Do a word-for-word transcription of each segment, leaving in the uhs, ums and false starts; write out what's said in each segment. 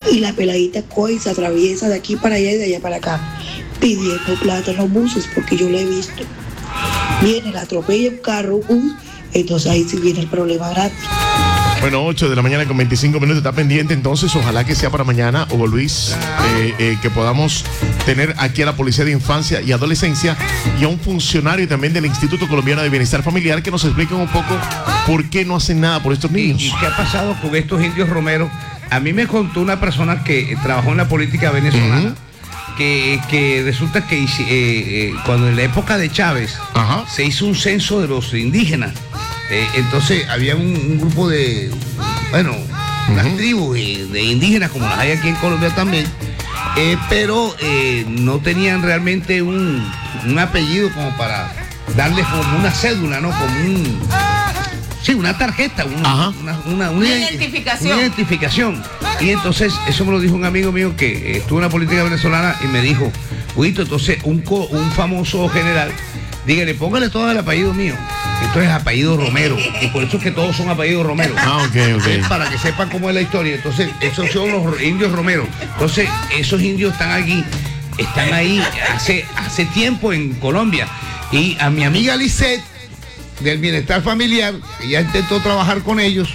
y la peladita coge y se atraviesa de aquí para allá y de allá para acá, pidiendo plata en los buses, porque yo lo he visto. Viene, la atropella un carro, un bus, entonces ahí sí viene el problema grande. Bueno, ocho de la mañana con veinticinco minutos, está pendiente entonces, ojalá que sea para mañana, Hugo Luis, eh, eh, que podamos tener aquí a la Policía de Infancia y Adolescencia y a un funcionario también del Instituto Colombiano de Bienestar Familiar que nos expliquen un poco por qué no hacen nada por estos niños. ¿Y, y qué ha pasado con estos indios romeros? A mí me contó una persona que trabajó en la política venezolana, uh-huh. que, que resulta que eh, eh, cuando en la época de Chávez uh-huh. se hizo un censo de los indígenas. Eh, entonces había un, un grupo de, bueno, unas uh-huh. tribus de, de indígenas como las hay aquí en Colombia también, eh, pero eh, no tenían realmente un, un apellido como para darles como una cédula, ¿no? Como un, sí, una tarjeta, un, una, una, una, una identificación. Una identificación. Y entonces eso me lo dijo un amigo mío que estuvo en la política venezolana y me dijo, Huguito, entonces un, un famoso general, dígale, póngale todo el apellido mío. Esto es apellido Romero, y por eso es que todos son apellidos Romero. Ah, ok, ok. Para que sepan cómo es la historia. Entonces, esos son los indios Romero. Entonces, esos indios están aquí, están ahí hace, hace tiempo en Colombia. Y a mi amiga Lisette, del Bienestar Familiar, ella intentó trabajar con ellos.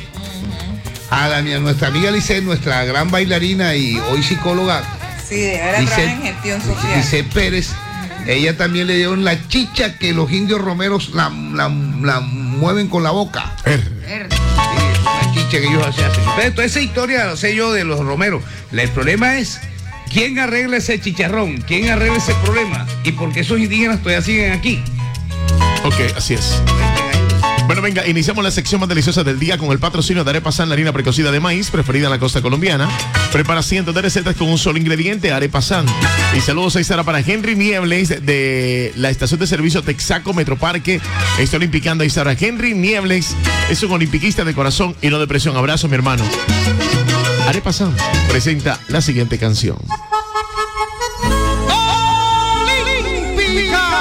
A, la, a nuestra amiga Lisette, nuestra gran bailarina y hoy psicóloga. Sí, ahora trabaja en gestión social. Lisette Pérez. Ella también le dieron la chicha que los indios romeros la, la, la mueven con la boca. Er. Er. Sí, es una chicha que ellos hacen. Pero toda esa historia lo sé yo de los romeros. El problema es quién arregla ese chicharrón, quién arregla ese problema y por qué esos indígenas todavía siguen aquí. Ok, así es. Bueno, venga, iniciamos la sección más deliciosa del día con el patrocinio de Arepa San, la harina precocida de maíz preferida en la costa colombiana. Prepara cientos de recetas con un solo ingrediente, Arepa San. Y saludos a Isara para Henry Niebles de la estación de servicio Texaco Metroparque. Estoy olimpicando a Isara. Henry Niebles es un olimpiquista de corazón y no de presión. Abrazo, mi hermano. Arepa San presenta la siguiente canción. Olímpica.